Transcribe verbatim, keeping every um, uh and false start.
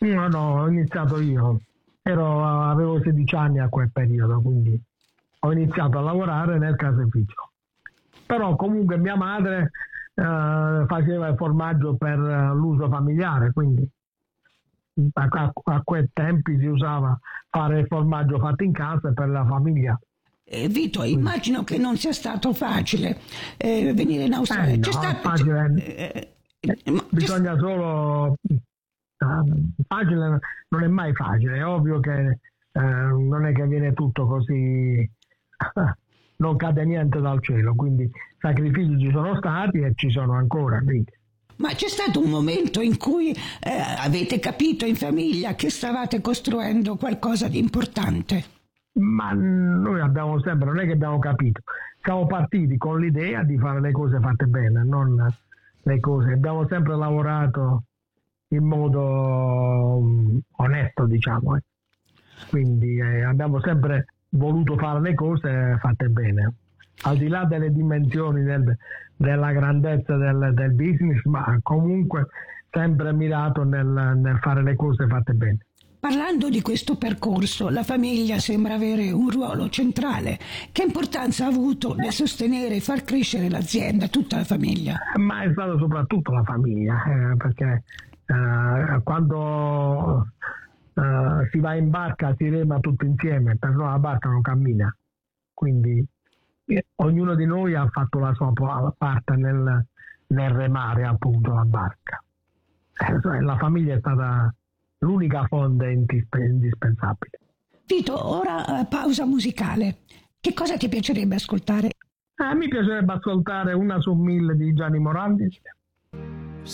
No, no, ho iniziato io. Ero, avevo sedici anni a quel periodo, quindi ho iniziato a lavorare nel caseificio. Però comunque mia madre eh, faceva il formaggio per eh, l'uso familiare, quindi a, a, a quei tempi si usava fare il formaggio fatto in casa per la famiglia. Eh, Vito, immagino che non sia stato facile eh, venire in Australia. Eh C'è no, è stato, facile, eh, eh, ma c'è- bisogna solo... ah, facile non è mai facile, è ovvio che eh, non è che viene tutto così, non cade niente dal cielo, quindi sacrifici ci sono stati e ci sono ancora. Quindi. ma c'è stato un momento in cui eh, avete capito in famiglia che stavate costruendo qualcosa di importante? Ma noi abbiamo sempre, non è che abbiamo capito, siamo partiti con l'idea di fare le cose fatte bene, non le cose, abbiamo sempre lavorato in modo mm, onesto, diciamo, eh. Quindi eh, abbiamo sempre voluto fare le cose fatte bene, al di là delle dimensioni del- della grandezza del, del business, ma comunque sempre mirato nel, nel fare le cose fatte bene. Parlando di questo percorso, la famiglia sembra avere un ruolo centrale. Che importanza ha avuto nel sostenere e far crescere l'azienda, tutta la famiglia? Ma è stata soprattutto la famiglia, eh, perché eh, quando eh, si va in barca si rema tutti insieme, però la barca non cammina. Quindi eh, ognuno di noi ha fatto la sua po- parte nel, nel remare appunto la barca. Eh, la famiglia è stata l'unica fonte indispe- indispensabile. Vito, ora eh, pausa musicale. Che cosa ti piacerebbe ascoltare? Eh, mi piacerebbe ascoltare Una su mille di Gianni Morandi